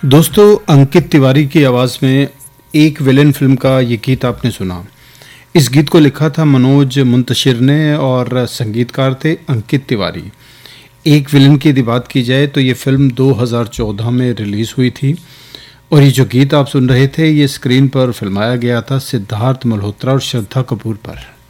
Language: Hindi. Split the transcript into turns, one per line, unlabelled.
दोस्तों, अंकित तिवारी की आवाज़ में एक विलेन फिल्म का ये गीत आपने सुना। इस गीत को लिखा था मनोज मुंतशिर ने और संगीतकार थे अंकित तिवारी। एक विलेन की यदि बात की जाए तो ये फिल्म 2014 में रिलीज़ हुई थी और ये जो गीत आप सुन रहे थे ये स्क्रीन पर फिल्माया गया था सिद्धार्थ मल्होत्रा और श्रद्धा कपूर पर।